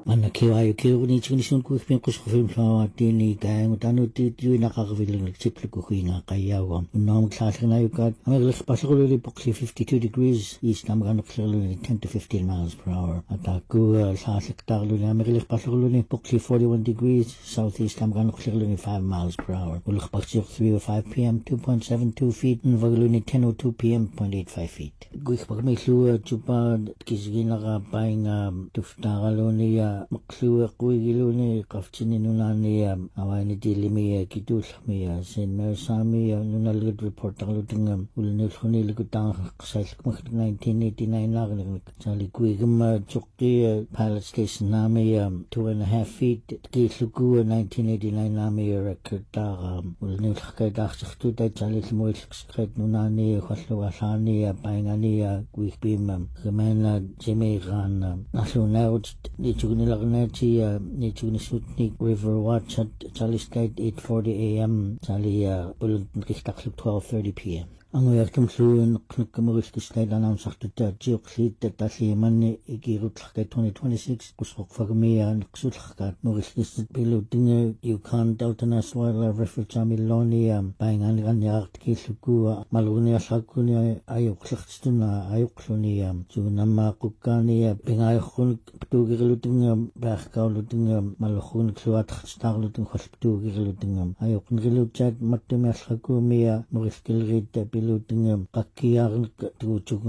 Mana kiwayo kiruni chignisun ku pin kusufim sa tini kaya ngutano titiyo nakakavilang nagsiplo ku nga kayawa. Unang magsasak na yukat. Ang pasakululi poksi 52 degrees east na maganokluli 10 to 15 miles per hour. At ako sasak taklo na magilik pasakululi poksi 41 degrees southeast na maganokluli 5 miles per hour. Ulak paksik 3:05 p.m. 2.72 feet. Navaguluni 10:02 p.m. 0.85 feet. Guik pag may suwa chupa kisigin nakapay nga tuftakaluni makluwa kuigiluni kaftini nunani away ni dilimi kitul mi St. Mary's Army nunalgad report ang ulunil kuni likutang kasal 1989 na sa likuigam chukki pilot station nami 2.5 feet kisluku 1989 nami record ta ulunil kadak saktu tay chalit mo iskret nunani khasluwasani paingani kuigpim kemana Jimmy Ran nasunod di Lagnati ni Chunisutnik River Watch at Charlie State 8:40 a.m. Charlie Bullet Kistaklik 12:30 p.m. Ang uyaktum suun knukkamuris kistate announce saktuta jioksit tatasiman ikirut kay 2026 kusok fagmiya naksulkat muris kistat piloting Yukon Delta National Wildlife Refuge Amiloni paingan kanyak kisuku maluni asakuni ayok sakstuna ayok luni junama kukani pingayokun ptugiluting bakkauluting malukun kluat starluting hospitugiluting ayok ngiluchat mattemasakumi muris kilrit piluting kakiyar tuchuk